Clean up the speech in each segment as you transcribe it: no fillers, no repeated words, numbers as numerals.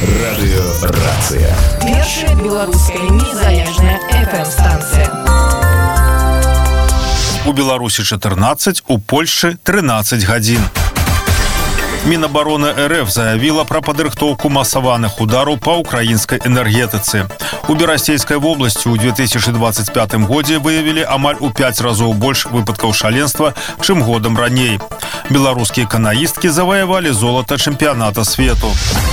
Радыёрацыя. Першая беларуская незалежная FM-станцыя. У Беларусі 14, у Польшчы 13 гадзін. Мінабароны РФ заявила про падрыхтоўку масаваных удараў па украінскай энергетыцы. У Берасцейскай вобласці ў 2025 годзе выявілі амаль у 5 разоў больш выпадкаў шаленства, чым годам раней. Беларускія канаісткі заваявалі золата чэмпіяната свету.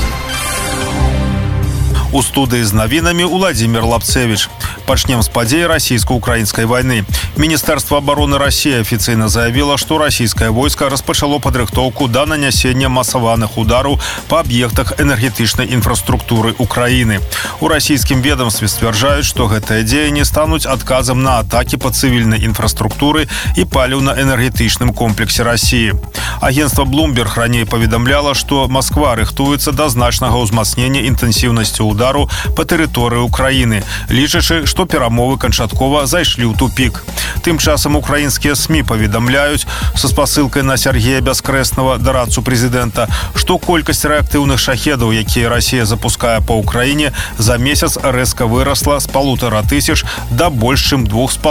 У студыі з навінамі Владимир Лапцевич. Пачнем з падзей расійска-украінскай вайны. Міністэрства обороны России афіцыйна заявила, што расійскае войска распачало падрыхтоўку да нанясення масаваных удараў па аб'ектах энергетычнай інфраструктуры Украіны. У расійскім ведомстве сцвярджаюць, што гэтыя дзеянні стануць адказам на атакі па цывільнай інфраструктуры і паліўна-энергетычным комплексе России. Агентство Bloomberg раней паведамляла, што Москва рыхтуецца да значнага ўзмацнення інтэнсіўнасці удару па тэрыторыі Украіны, лічачы, што перамовы канчаткова зайшлі ў тупік. Тым часам украінскія СМІ паведамляюць са спасылкай на Сергея Бяскрэснага, дарадцу прэзідэнта, што колькасць рэактыўных шахедаў, якія Расія запускае па Украіне, за месяц рэзка вырасла з 1500 да больш чым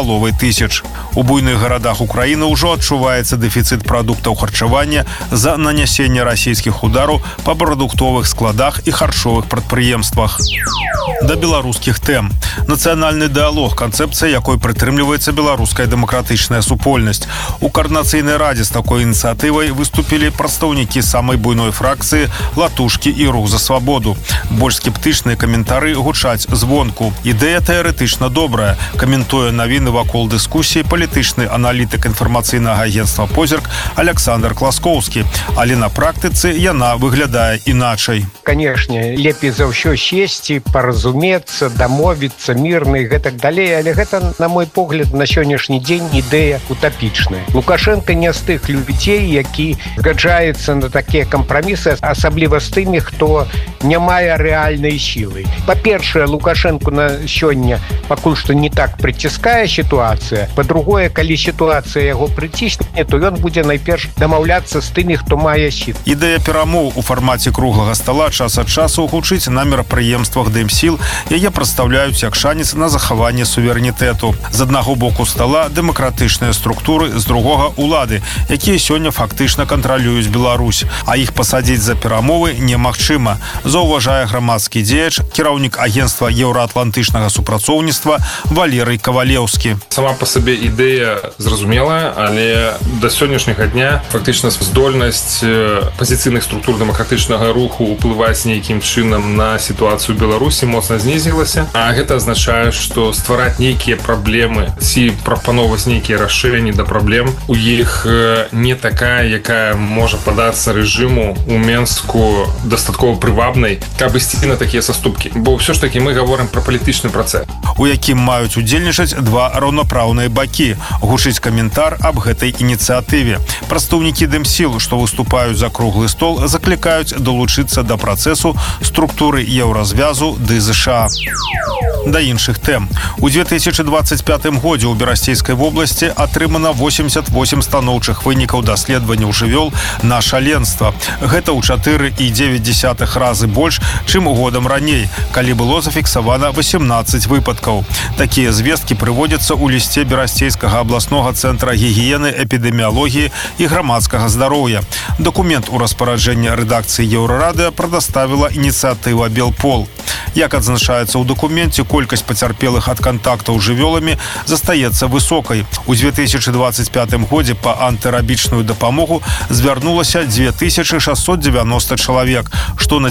2500. У буйных гарадах Украіны ўжо адчуваецца дэфіцыт прадуктаў харчавання за нанясенне расійскіх удараў па прадуктовых складах і харчовых прадпрыемствах. Да беларускіх тэм. Нацыянальны дыалог, канцэпцыя якой прытрымліваецца беларуская дэмакратычная супольнасць. У каардынацыйнай радзе з такой ініцыятывай выступілі прадстаўнікі самай буйной фракцыі «Латушкі» і «Рух за свабоду». Больш скептычныя каментары гучаць звонку. Ідэя тэарэтычна добрая, каментуе навіны вакол дыскусіі палітычны аналітык інфармацыйнага агентства «Позірк» Александр Класкоўскі. Але на практыцы яна выглядае іначай. Канешне, лепей за ўсё сесці, паразумецца, дамовіцца, мірна і гэтак далей, але гэта, на мой погляд, на сённяшні дзень ідэя утапічная. Лукашенко не з тых людзей, які згаджаецца на такія кампрамісы, асабліва з тымі, хто не мае рэальнай сілы. Па-першае, Лукашенко на сёння пакуль што не так прыціскае сітуацыя. Па-другое, калі сітуацыя яго прыцісне, то ён будзе найперш дамаўляцца з тымі, хто мае сілы. Ідэя перамоў у фармаце круглага стала час ад часу гучыць на мерапрыемствах Дэмсіл. Яе прадстаўляюць як шанец на захаванне суверэнітэту. З аднаго боку стала дэмакратычныя структуры, з другога улады, якія сёння фактычна кантралююць Беларусь, а іх пасадзіць за перамовы немагчыма, заўважае грамадскі дзеяч, кіраўнік агентства еўраатлантычнага супрацоўніцтва Валерый Кавалеўскі. Сама па сабе ідэя зразумелая, але да сённяшняга дня фактычна здольнасць пазіцыйных структур дэмакратычнага руху ўплываць нейкім чынам на сітуацыю Беларусі моцна знізілася, а гэта азначае, што ствараць нейкія праблемы ці прапановаць нейкія рашэнні да праблем у іх не такая, якая можа падацца рэжыму у Менску дастаткова прывабнай, каб ісці на такія саступкі. Бо ўсё ж такі мы гаворым пра палітычны працэс, у якім маюць удзельнічаць два раўнапраўныя бакі. Гучыць каментар аб гэтай ініцыятыве. Прадстаўнікі Дэмсіл, што выступаюць за круглы стол, заклікаюць далучыцца да працэсу структуры еўразвязу ды ЗША. Да іншых тэм. У 2025 годзе ў Берасцейскай вобласці атрымана 88 станоўчых вынікаў даследаванняў жывёл на шаленства. Гэта ў 4,9 разы больш, чым годам раней, калі было зафіксавана 18 выпадкаў. Такія звесткі прыводзяцца ў лісце Берасцейскага абласнога цэнтра гігіены, эпідэміялогіі і грамадскага здароўя. Дакумент у распараджэнні рэдакцыі Еўрарадыё прадаставіла ініцыятыва «Белпол». Як адзначаецца ў дакуменце, колькасць пацярпелых ад кантактаў з жывёламі застаецца высокай. У 2025 годзе па антырабічную дапамогу звярнулася 2690 чалавек, што на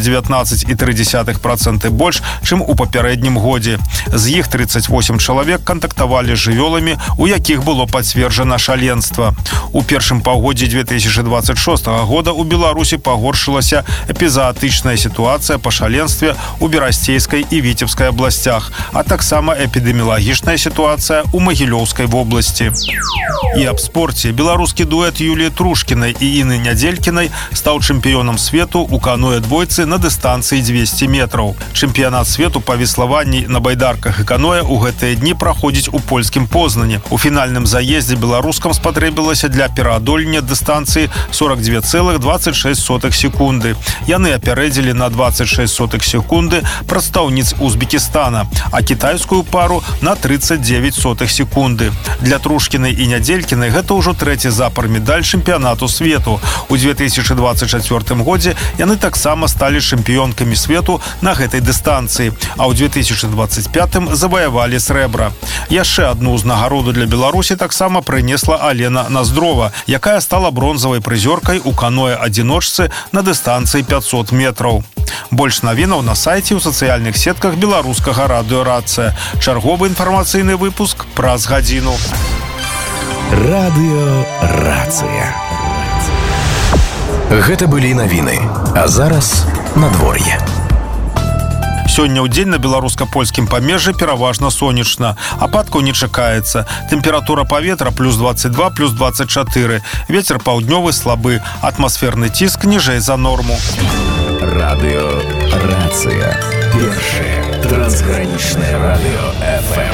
19,3% больш, чым у папярэднім годзе. З іх 38 чалавек кантактавалі з жывёламі, у якіх было пацверджана шаленства. У першым паўгоддзі 2026 года ў Беларусі пагоршылася эпізаатычная сітуацыя па шаленстве ў Берасцейскай і Віцебскай абласцях, а таксама эпідэміялагічная сітуацыя ў Магілёўскай вобласці. І аб спорце. Беларускі дуэт Юліі Трушкінай і Інны Нядзелькінай стаў чэмпіёнам свету ў каноэ двойцы на дыстанцыі дыстанцыі 200 метраў. Чэмпіянат свету па веславанні на байдарках і каноэ ў гэтыя дні праходзіць у польскім Познані. У фінальным заездзе беларускам спатрэбілася для пераадолення дыстанцыі 42,26 секунды. Яны апярэдзілі на 26 секунды прадстаўніц Узбекістана, а кітайскую пару на 39 секунды. Для Трушкінай і Нядзелькінай гэта ўжо трэці запар медаль чэмпіянату свету. У 2024 годзе яны таксама сталі чэмпіёнкамі свету на гэтай дыстанцыі, а ў 2025 заваявалі срэбра. Яшчэ адну ўзнагароду для Беларусі таксама прынесла Алена Наздрова, якая стала бронзавай прызёркай у каноэ-адзіночцы на дыстанцыі 500 метраў. Больш навінаў на сайце ў сацыяльных сетках беларускага радыё «Рацыя». Чарговы інфармацыйны выпуск праз гадзіну. Радыё «Рацыя». Гэта былі навіны, а зараз надвор'е. Сёння ў дзень на беларуска-польскім памежжы пераважна сонечна. Ападкаў не чакаецца. Тэмпература паветра плюс 22, плюс 24. Вецер паўднёвы слабы. Атмасферны ціск ніжэй за норму. Радыё «Рацыя». Першае трансгранічнае радыё FM.